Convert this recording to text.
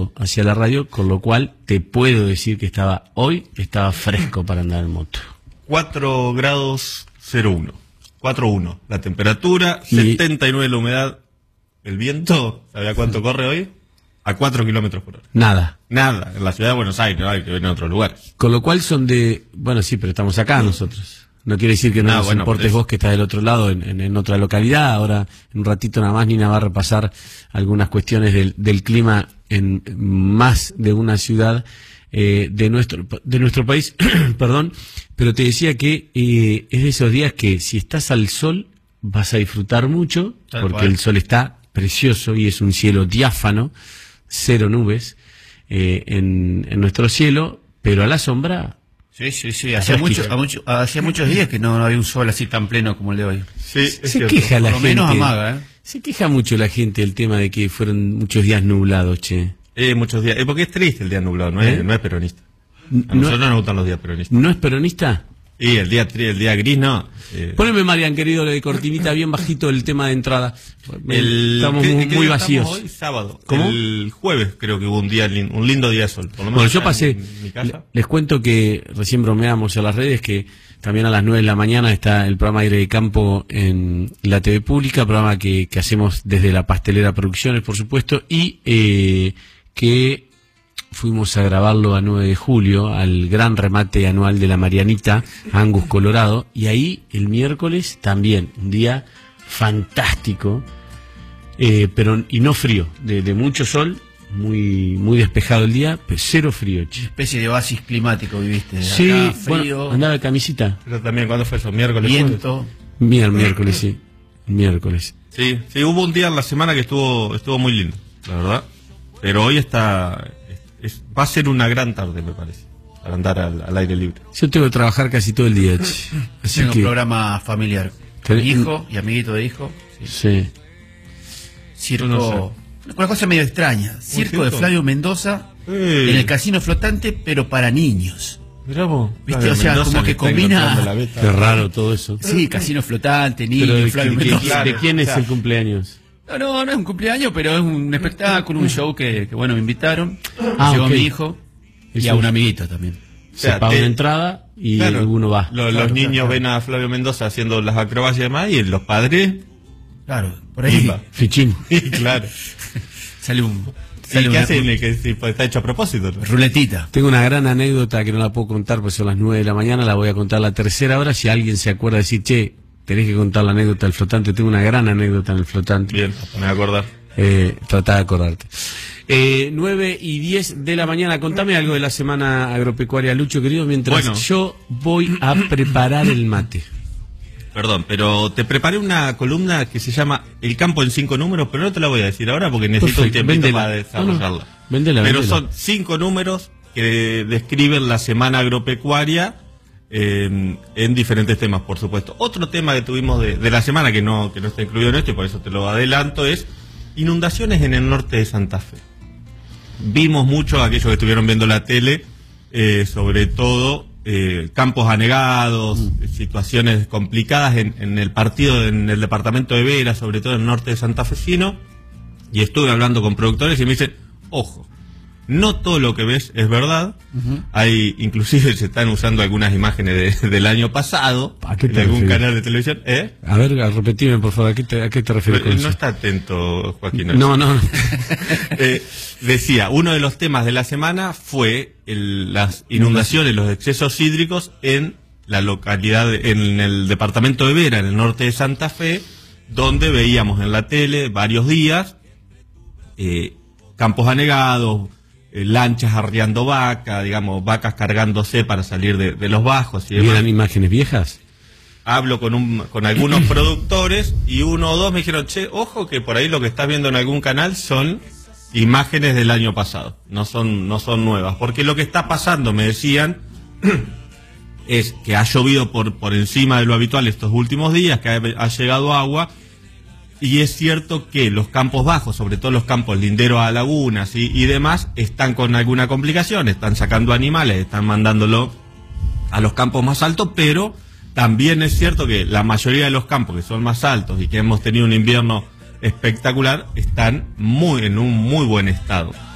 auto hacia la radio, con lo cual te puedo decir que hoy estaba fresco para andar en moto. 4 grados 01. 4.1 la temperatura, 79 la humedad. El viento, ¿sabía cuánto corre hoy? A 4 kilómetros por hora. Nada, en la ciudad de Buenos Aires, no hay que ver en otros lugares. con lo cual bueno, sí, pero estamos acá nosotros. No quiere decir que no nos importes vos que estás del otro lado, en otra localidad. Ahora, en un ratito nada más, Nina va a repasar algunas cuestiones del clima en más de una ciudad de nuestro país, perdón. Pero te decía que es de esos días que si estás al sol vas a disfrutar mucho, porque el sol está precioso y es un cielo diáfano, 0 nubes en nuestro cielo, pero a la sombra... Sí. Hacía muchos días que no había un sol así tan pleno como el de hoy. Sí, se queja la gente. Por lo menos amaga, Se queja mucho la gente del tema de que fueron muchos días nublados, che. Muchos días. Porque es triste el día nublado, no es peronista. A nosotros nos gustan los días peronistas. ¿No es peronista? Y el día gris no. Poneme, Marian, querido, de cortinita bien bajito el tema de entrada. Estamos muy vacíos. Hoy, sábado. ¿Cómo? El jueves creo que hubo un lindo día de sol. Por lo menos Bueno, yo pasé. En mi casa. Les cuento que recién bromeamos en las redes que también a las 9 de la mañana está el programa Aire de Campo en la TV Pública, programa que hacemos desde la Pastelera Producciones, por supuesto, y que fuimos a grabarlo a 9 de julio, al gran remate anual de la Marianita, Angus, Colorado, y ahí el miércoles también, un día fantástico, pero y no frío, de mucho sol, muy despejado el día, pero 0 frío. Una especie de oasis climático viviste. Sí, acá, frío, bueno, andaba de camisita. Pero también, ¿cuándo fue eso? ¿Miércoles? Viento. Miércoles, sí. Miércoles. Sí, hubo un día en la semana que estuvo muy lindo, la verdad. Pero hoy va a ser una gran tarde, me parece, para andar al aire libre. Yo tengo que trabajar casi todo el día. Así Tengo que un programa familiar. Hijo y amiguito de hijo. Sí. Circo. No Una cosa medio extraña. Circo de Flavio Mendoza en el casino flotante, pero para niños. Mirá vos. ¿Viste? O sea, como que combina. Qué raro todo eso. Sí, casino flotante, Pero niños, Flavio Mendoza. ¿de quién es el cumpleaños? No es un cumpleaños, pero es un espectáculo, un show que bueno, me invitaron. Llegó mi hijo y a un amiguito también. Se paga una entrada y uno va. Los niños ven a Flavio Mendoza haciendo las acrobacias y demás, y los padres... Claro, por ahí. Fichín. Claro. Sale un... ¿Y qué hacen? Que está hecho a propósito, ¿no? Ruletita. Tengo una gran anécdota que no la puedo contar porque son las 9 de la mañana, la voy a contar a la tercera hora. Si alguien se acuerda de decir, che, tenés que contar la anécdota del flotante, tengo una gran anécdota en el flotante. Bien, me voy a acordar. Tratá de acordarte. 9:10 de la mañana, contame algo de la semana agropecuaria, Lucho, querido, mientras yo voy a preparar el mate. Perdón, pero te preparé una columna que se llama El campo en 5 números, pero no te la voy a decir ahora porque necesito un tiempito para desarrollarla. Pero son 5 números que describen la semana agropecuaria en diferentes temas, por supuesto. Otro tema que tuvimos de la semana que no está incluido en esto, y por eso te lo adelanto, es inundaciones en el norte de Santa Fe. Vimos mucho, aquellos que estuvieron viendo la tele, sobre todo campos anegados, situaciones complicadas en el departamento de Vera, sobre todo en el norte de Santa Fecino, y estuve hablando con productores y me dicen, ojo, no todo lo que ves es verdad. Hay, inclusive se están usando algunas imágenes del año pasado de algún canal de televisión. A ver, repetime por favor, ¿a qué te refieres con eso? No está atento, Joaquín. No. Decía, uno de los temas de la semana fue las inundaciones, los excesos hídricos en la localidad, en el departamento de Vera, en el norte de Santa Fe, donde veíamos en la tele varios días campos anegados, lanchas arriando vacas, digamos, vacas cargándose para salir de los bajos y demás. ¿Eran imágenes viejas? Hablo con algunos productores y uno o dos me dijeron, che, ojo que por ahí lo que estás viendo en algún canal son imágenes del año pasado, no son nuevas, porque lo que está pasando, me decían, es que ha llovido por encima de lo habitual estos últimos días, que ha llegado agua. Y es cierto que los campos bajos, sobre todo los campos linderos a lagunas y demás, están con alguna complicación, están sacando animales, están mandándolo a los campos más altos, pero también es cierto que la mayoría de los campos que son más altos y que hemos tenido un invierno espectacular, están en un muy buen estado.